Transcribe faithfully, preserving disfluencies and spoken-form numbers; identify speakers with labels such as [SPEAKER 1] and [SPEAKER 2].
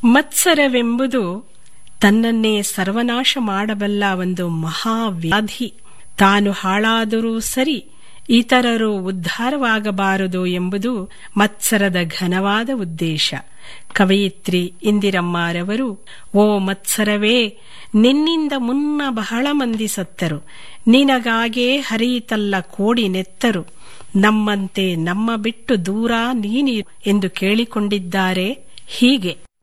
[SPEAKER 1] ಮತ್ಸರವೆಂಬುದು ತನ್ನನ್ನೇ ಸರ್ವನಾಶ ಮಾಡಬಲ್ಲ ಒಂದು ಮಹಾವ್ಯಾಧಿ. ತಾನು ಹಾಳಾದರೂ ಸರಿ, ಇತರರು ಉದ್ಧಾರವಾಗಬಾರದು ಎಂಬುದು ಮತ್ಸರದ ಘನವಾದ ಉದ್ದೇಶ. ಕವಯಿತ್ರಿ ಇಂದಿರಮ್ಮರವರು, ಓ ಮತ್ಸರವೇ, ನಿನ್ನಿಂದ ಮುನ್ನ ಬಹಳ ಮಂದಿ ಸತ್ತರು, ನಿನಗಾಗೇ ಹರಿಯಿತಲ್ಲ ಕೋಡಿ ನೆತ್ತರು, ನಮ್ಮಂತೆ ನಮ್ಮ ಬಿಟ್ಟು ದೂರ ನೀನಿ ಎಂದು ಕೇಳಿಕೊಂಡಿದ್ದಾರೆ. ಹೀಗೆ